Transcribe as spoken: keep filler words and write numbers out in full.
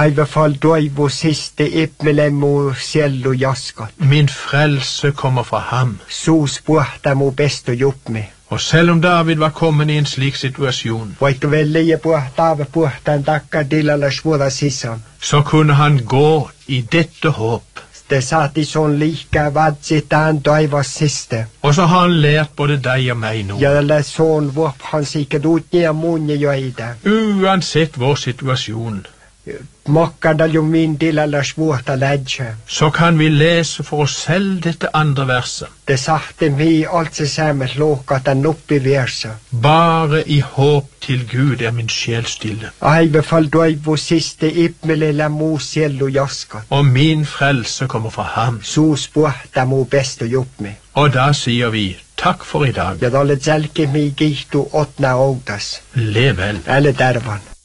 Aivafal doivo siste ipmelemo siello jaskat. Min frelse kommer fra ham. Så spurte mo best å jobbe med. Og selv om David var kommet i en slik situasjon, Vaikka velje puhtava puhtaan takka tilalla svåra sissan. så kunne han gå i dette håp. Det satt i sånn lika vadsittaan toivas siste. Og så har han lært både deg og meg nå. Ja la sån våp han sikkert utnia munje joida. Uansett vår situasjon, Mokkadal jo min tilalla svårta lädje. så kan vi lese for oss selv dette andre verset. Det satte mi altså samme låkatan oppi verset. Bare i håp til Gud er min sjel stille, Aivafal toivo siste ipmelella mo siello jaskat. og min frelse kommer fra ham. Så spurte mo best å jobbe med. Og da sier vi takk for i dag. Ja dalle tselke mi gihtu otna outas. Lev vel. Eller dervan.